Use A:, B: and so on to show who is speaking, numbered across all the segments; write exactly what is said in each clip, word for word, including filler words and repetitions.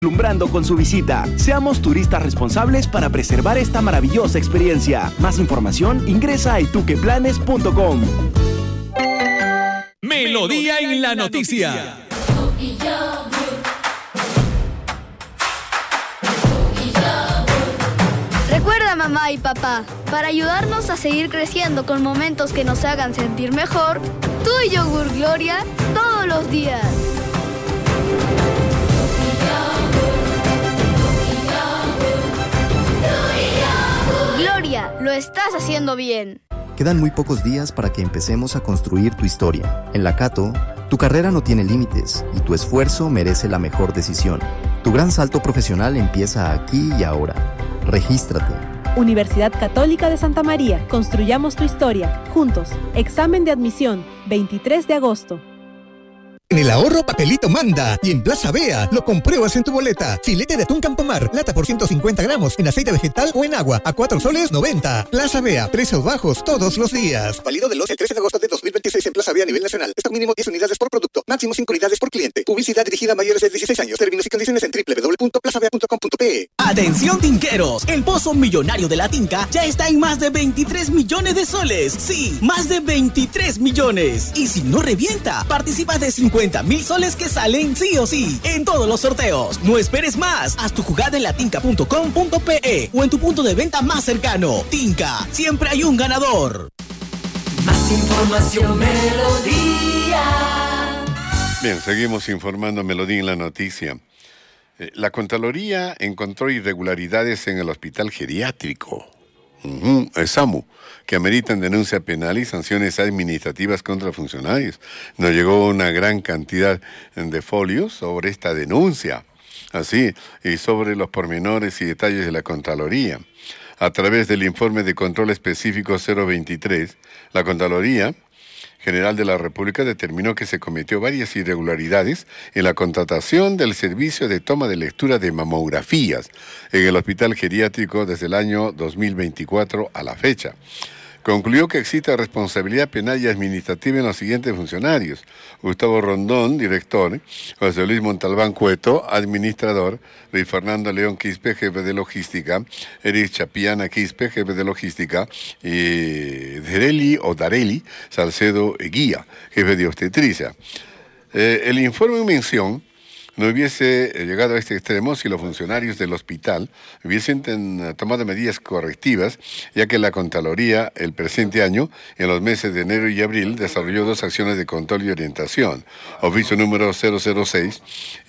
A: Deslumbrando con su visita. Seamos turistas responsables para preservar esta maravillosa experiencia. Más información, ingresa a ituqueplanes punto com.
B: Melodía en la noticia.
C: Recuerda, mamá y papá, para ayudarnos a seguir creciendo con momentos que nos hagan sentir mejor, tú y yogur Gloria todos los días. Gloria, lo estás haciendo bien.
D: Quedan muy pocos días para que empecemos a construir tu historia. En la Cato, tu carrera no tiene límites y tu esfuerzo merece la mejor decisión. Tu gran salto profesional empieza aquí y ahora. Regístrate.
E: Universidad Católica de Santa María. Construyamos tu historia. Juntos. Examen de admisión, veintitrés de agosto.
F: En el ahorro, papelito manda. Y en Plaza Bea, lo compruebas en tu boleta. Filete de atún Campomar, lata por ciento cincuenta gramos, en aceite vegetal o en agua, a cuatro soles noventa. Plaza Bea, precios bajos todos los días. Válido del once al trece de agosto de dos mil veintiséis en Plaza Bea a nivel nacional. Stock mínimo diez unidades por producto, máximo cinco unidades por cliente. Publicidad dirigida a mayores de dieciséis años. Términos y condiciones en doble u doble u doble u punto plaza bea punto com punto pe.
G: Atención tinqueros, el pozo millonario de la tinca ya está en más de veintitrés millones de soles. Sí, más de veintitrés millones. Y si no revienta, participas de cincuenta mil soles que salen sí o sí en todos los sorteos. No esperes más. Haz tu jugada en latinca punto com punto pe o en tu punto de venta más cercano. Tinca, siempre hay un ganador.
H: Más información, Melodía.
I: Bien, seguimos informando Melodía en la noticia. Eh, la Contraloría encontró irregularidades en el hospital geriátrico. Uh-huh, SAMU, que ameritan denuncia penal y sanciones administrativas contra funcionarios. Nos llegó una gran cantidad de folios sobre esta denuncia, así, y sobre los pormenores y detalles de la Contraloría. A través del informe de control específico cero veintitrés, la Contraloría General de la República determinó que se cometió varias irregularidades en la contratación del servicio de toma de lectura de mamografías en el hospital geriátrico desde el año dos mil veinticuatro a la fecha. Concluyó que existe responsabilidad penal y administrativa en los siguientes funcionarios: Gustavo Rondón, director; José Luis Montalbán Cueto, administrador; Luis Fernando León Quispe, jefe de logística; Eric Chapiana Quispe, jefe de logística; y Dareli o Dareli Salcedo Guía, jefe de obstetricia. Eh, el informe en mención no hubiese llegado a este extremo si los funcionarios del hospital hubiesen ten, tomado medidas correctivas, ya que la Contraloría el presente año, en los meses de enero y abril, desarrolló dos acciones de control y orientación, oficio número cero cero seis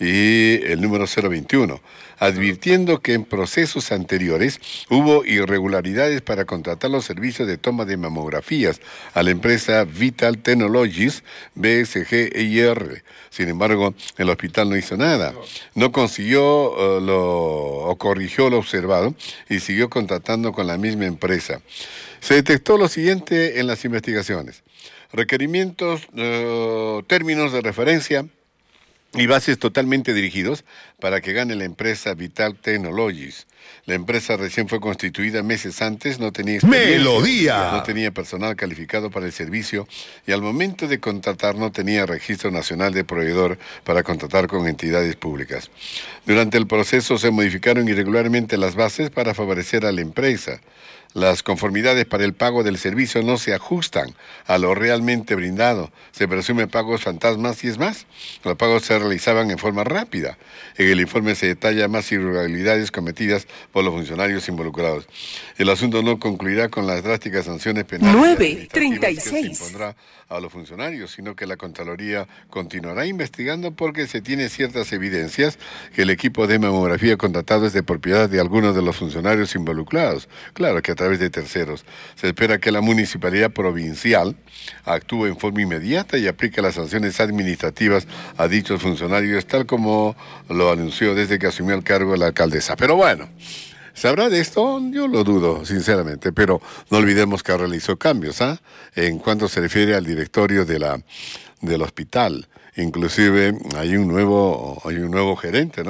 I: y el número cero veintiuno, advirtiendo que en procesos anteriores hubo irregularidades para contratar los servicios de toma de mamografías a la empresa Vital Technologies, B S G E I R. Sin embargo, el hospital no hizo nada. No consiguió uh, lo, o corrigió lo observado y siguió contratando con la misma empresa. Se detectó lo siguiente en las investigaciones: requerimientos, uh, términos de referencia y bases totalmente dirigidos para que gane la empresa Vital Technologies. La empresa recién fue constituida meses antes, no tenía experiencia,
J: Melodía.
I: no tenía personal calificado para el servicio y al momento de contratar no tenía registro nacional de proveedor para contratar con entidades públicas. Durante el proceso se modificaron irregularmente las bases para favorecer a la empresa. Las conformidades para el pago del servicio no se ajustan a lo realmente brindado. Se presume pagos fantasmas y es más, los pagos se realizaban en forma rápida. En el informe se detalla más irregularidades cometidas por los funcionarios involucrados. El asunto no concluirá con las drásticas sanciones penales
H: nueve treinta y seis
I: que se impondrá a los funcionarios, sino que la Contraloría continuará investigando porque se tiene ciertas evidencias que el equipo de mamografía contratado es de propiedad de algunos de los funcionarios involucrados. Claro que a través de terceros. Se espera que la municipalidad provincial actúe en forma inmediata y aplique las sanciones administrativas a dichos funcionarios, tal como lo anunció desde que asumió el cargo la alcaldesa. Pero bueno, ¿sabrá de esto? Yo lo dudo, sinceramente, pero no olvidemos que realizó cambios, ¿ah? ¿eh? En cuanto se refiere al directorio de la, del hospital. Inclusive hay un nuevo, hay un nuevo gerente, ¿no?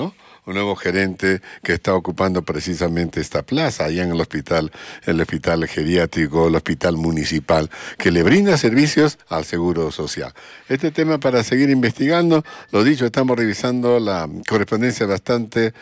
I: un nuevo gerente que está ocupando precisamente esta plaza, allá en el hospital, el hospital geriátrico, el hospital municipal, que le brinda servicios al Seguro Social. Este tema para seguir investigando, lo dicho, estamos revisando la correspondencia bastante